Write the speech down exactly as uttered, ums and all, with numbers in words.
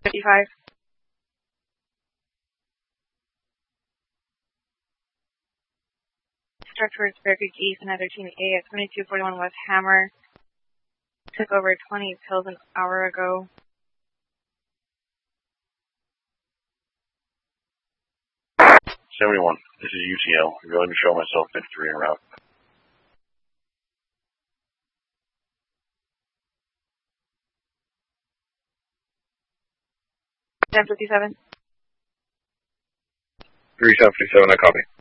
fifty-five. Struck towards Bear Creek East, another team A at twenty-two forty-one West Hammer. Took over twenty pills an hour ago. seventy-one, this is U T L. I'm going to show myself fifty-three en route. ten fifty-seven. three seven fifty-seven, I copy.